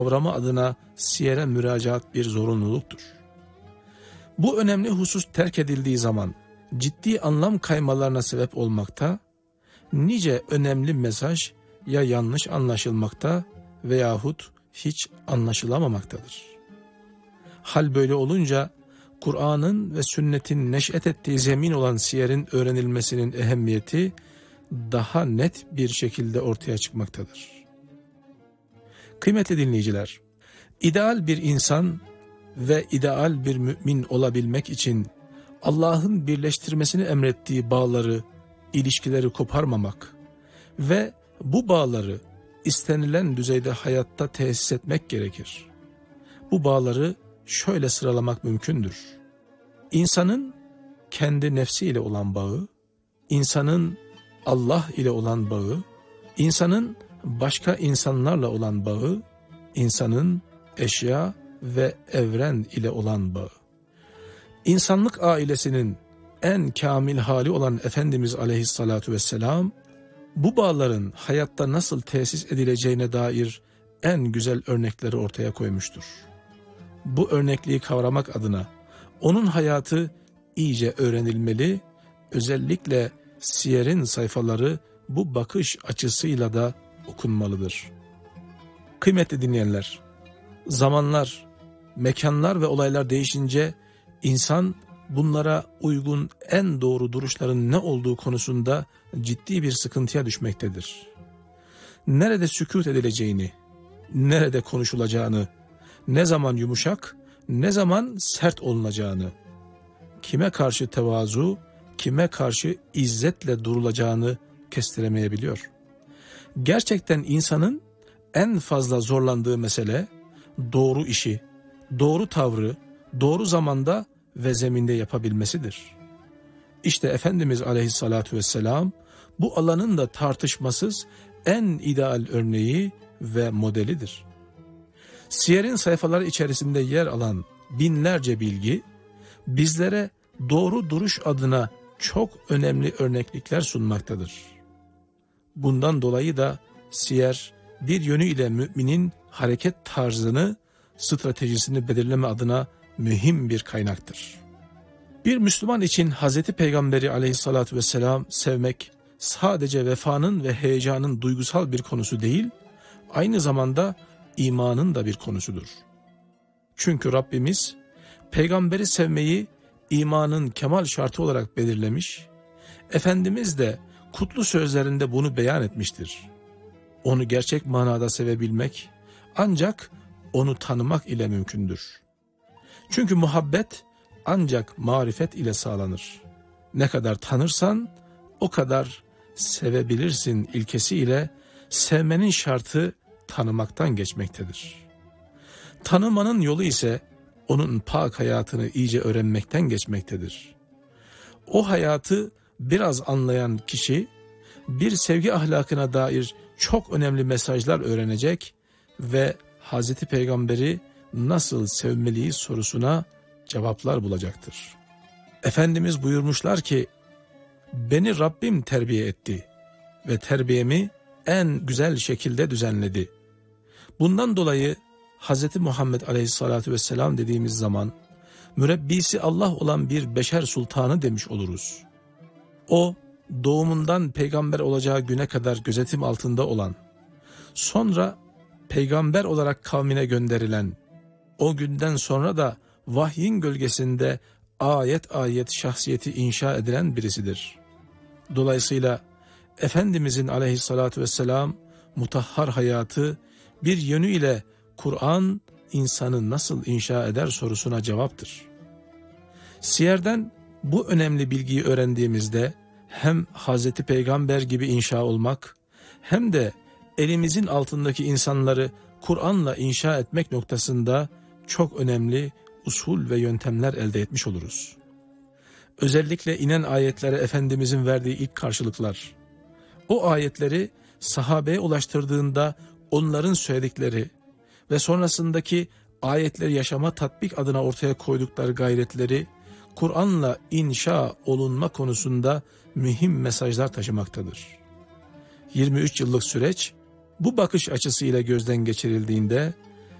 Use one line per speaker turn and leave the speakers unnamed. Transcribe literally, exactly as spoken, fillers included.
kavramı adına siyere müracaat bir zorunluluktur. Bu önemli husus terk edildiği zaman ciddi anlam kaymalarına sebep olmakta, nice önemli mesaj ya yanlış anlaşılmakta veyahut hiç anlaşılamamaktadır. Hal böyle olunca Kur'an'ın ve sünnetin neş'et ettiği zemin olan siyerin öğrenilmesinin ehemmiyeti daha net bir şekilde ortaya çıkmaktadır. Kıymetli dinleyiciler, ideal bir insan ve ideal bir mümin olabilmek için Allah'ın birleştirmesini emrettiği bağları, ilişkileri koparmamak ve bu bağları istenilen düzeyde hayatta tesis etmek gerekir. Bu bağları şöyle sıralamak mümkündür. İnsanın kendi nefsiyle olan bağı, insanın Allah ile olan bağı, insanın başka insanlarla olan bağı, insanın eşya ve evren ile olan bağı. İnsanlık ailesinin en kamil hali olan Efendimiz Aleyhissalatu vesselam, bu bağların hayatta nasıl tesis edileceğine dair en güzel örnekleri ortaya koymuştur. Bu örnekliği kavramak adına onun hayatı iyice öğrenilmeli, özellikle siyerin sayfaları bu bakış açısıyla da okunmalıdır. Kıymetli dinleyenler, zamanlar, mekanlar ve olaylar değişince insan bunlara uygun en doğru duruşların ne olduğu konusunda ciddi bir sıkıntıya düşmektedir. Nerede sükût edileceğini, nerede konuşulacağını, ne zaman yumuşak, ne zaman sert olunacağını, kime karşı tevazu, kime karşı izzetle durulacağını kestiremeyebiliyor. Gerçekten insanın en fazla zorlandığı mesele doğru işi, doğru tavrı, doğru zamanda ve zeminde yapabilmesidir. İşte Efendimiz Aleyhissalatu vesselam bu alanın da tartışmasız en ideal örneği ve modelidir. Siyerin sayfaları içerisinde yer alan binlerce bilgi bizlere doğru duruş adına çok önemli örneklikler sunmaktadır. Bundan dolayı da siyer bir yönüyle müminin hareket tarzını, stratejisini belirleme adına mühim bir kaynaktır. Bir Müslüman için Hazreti Peygamberi Aleyhissalatü vesselam sevmek sadece vefanın ve heyecanın duygusal bir konusu değil, aynı zamanda imanın da bir konusudur. Çünkü Rabbimiz peygamberi sevmeyi imanın kemal şartı olarak belirlemiş, Efendimiz de kutlu sözlerinde bunu beyan etmiştir. Onu gerçek manada sevebilmek ancak onu tanımak ile mümkündür. Çünkü muhabbet ancak marifet ile sağlanır. Ne kadar tanırsan o kadar sevebilirsin ilkesiyle sevmenin şartı tanımaktan geçmektedir. Tanımanın yolu ise onun pak hayatını iyice öğrenmekten geçmektedir. O hayatı biraz anlayan kişi bir sevgi ahlakına dair çok önemli mesajlar öğrenecek ve Hazreti Peygamberi nasıl sevmeliyiz sorusuna cevaplar bulacaktır. Efendimiz buyurmuşlar ki, beni Rabbim terbiye etti ve terbiyemi en güzel şekilde düzenledi. Bundan dolayı Hz. Muhammed Aleyhisselatü Vesselam dediğimiz zaman mürebbisi Allah olan bir beşer sultanı demiş oluruz. O doğumundan peygamber olacağı güne kadar gözetim altında olan, sonra peygamber olarak kavmine gönderilen, o günden sonra da vahyin gölgesinde ayet ayet şahsiyeti inşa edilen birisidir. Dolayısıyla Efendimizin aleyhissalatü vesselam mutahhar hayatı bir yönüyle Kur'an insanı nasıl inşa eder sorusuna cevaptır. Siyerden bu önemli bilgiyi öğrendiğimizde hem Hazreti Peygamber gibi inşa olmak hem de elimizin altındaki insanları Kur'an'la inşa etmek noktasında çok önemli usul ve yöntemler elde etmiş oluruz. Özellikle inen ayetlere Efendimizin verdiği ilk karşılıklar, o ayetleri sahabeye ulaştırdığında onların söyledikleri ve sonrasındaki ayetleri yaşama tatbik adına ortaya koydukları gayretleri Kur'an'la inşa olunma konusunda mühim mesajlar taşımaktadır. yirmi üç yıllık süreç bu bakış açısıyla gözden geçirildiğinde